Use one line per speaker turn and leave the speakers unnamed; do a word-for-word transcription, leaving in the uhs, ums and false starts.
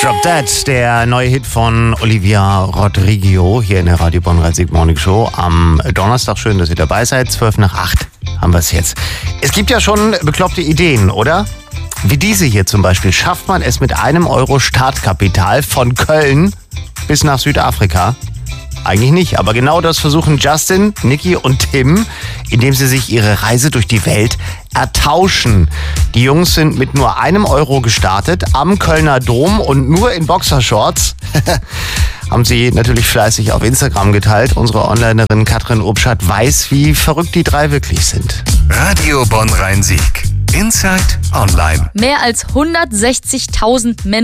Drop That, der neue Hit von Olivia Rodrigo hier in der Radio Bonn Rhein-Sieg Morning Show am Donnerstag. Schön, dass ihr dabei seid. zwölf nach acht haben wir es jetzt. Es gibt ja schon bekloppte Ideen, oder? Wie diese hier zum Beispiel. Schafft man es mit einem Euro Startkapital von Köln bis nach Südafrika? Eigentlich nicht, aber genau das versuchen Justin, Niki und Tim, indem sie sich ihre Reise durch die Welt ertauschen. Die Jungs sind mit nur einem Euro gestartet am Kölner Dom und nur in Boxershorts. Haben sie natürlich fleißig auf Instagram geteilt. Unsere Onlinerin Katrin Obschat weiß, wie verrückt die drei wirklich sind.
Radio Bonn Rhein-Sieg. Inside Online.
Mehr als hundertsechzigtausend Menschen